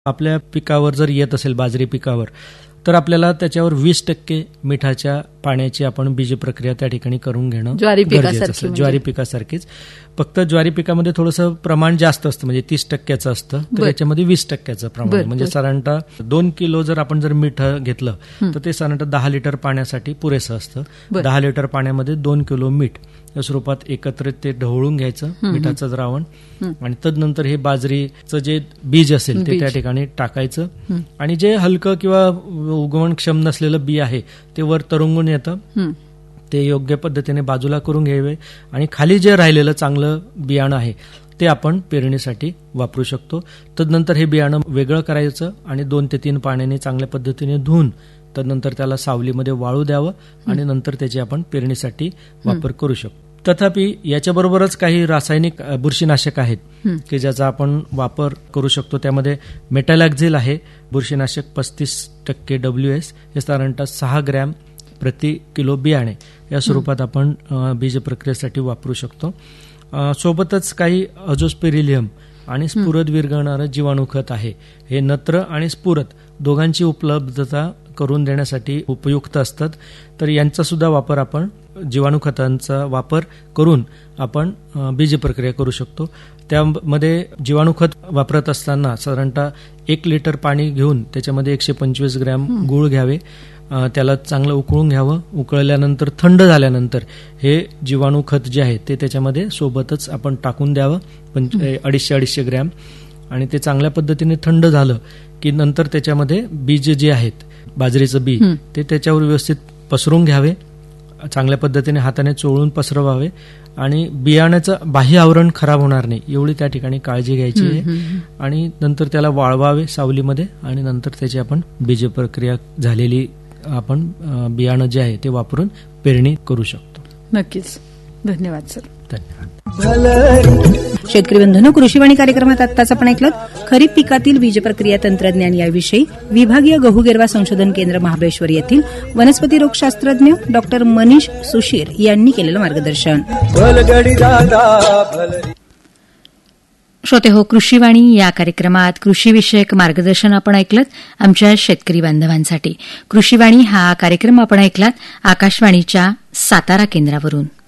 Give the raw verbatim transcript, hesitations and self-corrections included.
आपल्या पिकावर जर येत असेल बाजरी पिकावर तर आपल्याला त्याच्यावर वीस टक्के मिठाच्या पाण्याची आपण बीज प्रक्रिया त्या ठिकाणी करून घेणं गरजेचं असतं. ज्वारी पिकासारखीच, फक्त ज्वारी पिकामध्ये थोडंसं प्रमाण जास्त असतं, म्हणजे तीस टक्क्याचं असतं, तर याच्यामध्ये वीस टक्क्याचं प्रमाण, म्हणजे साधारणतः दोन किलो जर आपण जर मीठ घेतलं तर ते साधारणतः दहा लिटर पाण्यासाठी पुरेसं असतं. दहा लिटर पाण्यामध्ये दोन किलो मीठ या स्वरूपात एकत्रित ते ढवळून घ्यायचं मिठाचं द्रावण, आणि तदनंतर हे बाजरीचं जे बीज असेल ते त्या ठिकाणी टाकायचं, आणि जे हलकं किंवा उगवण क्षम नसलेलं बी आहे ते वर तरंगून येतं, ते योग्य पद्धतीने बाजूला करून घ्यावे, आणि खाली जे राहिलेलं चांगलं बियाणं आहे ते आपण पेरणीसाठी वापरू शकतो. तदनंतर हे बियाणं वेगळं करायचं आणि दोन ते तीन पाण्याने चांगल्या पद्धतीने धुवून तदनंतर त्याला सावलीमध्ये वाळू द्यावं, आणि नंतर त्याची आपण पेरणीसाठी वापर करू शकतो. तथापि याच्याबरोबरच काही रासायनिक बुरशीनाशक आहेत की ज्याचा आपण वापर करू शकतो. त्यामध्ये मेटॅलॅक्झिल आहे बुरशीनाशक पस्तीस टक्के डब्ल्यू एस, हे साधारणतः सहा ग्रॅम प्रति किलो बियाणे या स्वरूपात आपण बीज प्रक्रियेसाठी वापरू शकतो. सोबतच काही अझोस्पेरिलियम आणि स्फुरद विरघळणारं जीवाणूखत आहे. हे नत्र आणि स्फुरद दोघांची उपलब्धता करून देण्यासाठी उपयुक्त असतात, तर यांचा सुद्धा वापर आपण जीवाणूखतांचा वापर करून आपण बीज प्रक्रिया करू शकतो. त्यामध्ये जीवाणूखत वापरत असताना साधारणतः एक लिटर पाणी घेऊन त्याच्यामध्ये एकशे पंचवीस ग्रॅम गूळ घ्यावे, त्याला चांगलं उकळून घ्यावं. उकळल्यानंतर थंड झाल्यानंतर हे जीवाणूखत जे आहे ते त्याच्यामध्ये सोबतच आपण टाकून द्यावं, पंच अडीचशे अडीचशे ग्रॅम, आणि ते चांगल्या पद्धतीने थंड झालं की नंतर त्याच्यामध्ये बीज जे आहेत बाजरीचं बी ते त्याच्यावर व्यवस्थित पसरून घ्यावे, चांगल्या पद्धतीने हाताने चोळून पसरवावे, आणि बियाण्याचं बाह्य आवरण खराब होणार नाही एवढी त्या ठिकाणी काळजी घ्यायची आहे. आणि नंतर त्याला वाळवावे सावलीमध्ये, आणि नंतर त्याची आपण बीज प्रक्रिया झालेली आपण बियाणं जे आहे ते वापरून पेरणी करू शकतो. नक्कीच. धन्यवाद सर. धन्यवाद. शेतकरी बंधूंनो, कृषीवाणी कार्यक्रमात आत्ताच आपण ऐकलं खरीप पिकातील बीज प्रक्रिया तंत्रज्ञान याविषयी विभागीय गहू गिरवा संशोधन केंद्र महाबळेश्वर येथील वनस्पती रोगशास्त्रज्ञ डॉक्टर मनीष सुशीर यांनी केलेलं मार्गदर्शन. श्रोते हो, कृषीवाणी या कार्यक्रमात कृषीविषयक मार्गदर्शन आपण ऐकलं आमच्या शेतकरी बांधवांसाठी. कृषीवाणी हा कार्यक्रम आपण ऐकलात आकाशवाणीच्या सातारा केंद्रावरून.